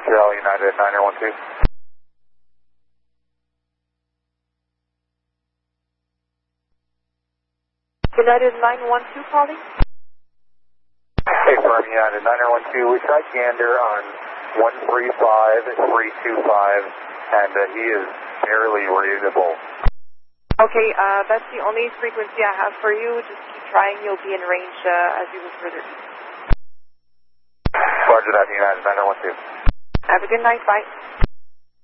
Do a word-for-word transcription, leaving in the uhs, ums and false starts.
Montreal United niner one two. United nine one two calling. Hey, Farm United niner one two. We tried Gander on one three five three two five, and uh, he is barely readable. Okay, uh, that's the only frequency I have for you. Just keep trying. You'll be in range uh, as you move further. Roger that, United niner one two. Have a good night. Bye.